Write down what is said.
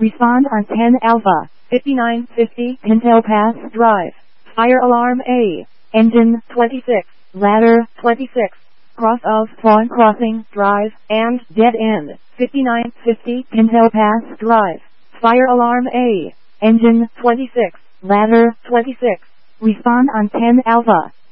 Respond on 10 Alpha. 5950 Pintail Pass Drive. Fire alarm A. Engine 26. Ladder 26. Cross of Fawn Crossing Drive and dead end. 5950 Pintail Pass Drive. Fire alarm A. Engine 26. Ladder 26. Respond on 10 Alpha.